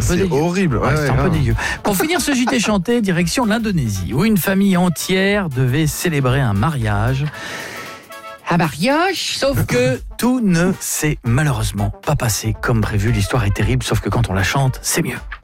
C'est dégueu. horrible. Ouais, c'est un peu dégueu. Pour finir ce JT chanté, direction l'Indonésie, où une famille entière devait célébrer un mariage. Un mariage, sauf que tout ne s'est malheureusement pas passé comme prévu. L'histoire est terrible, sauf que quand on la chante, c'est mieux.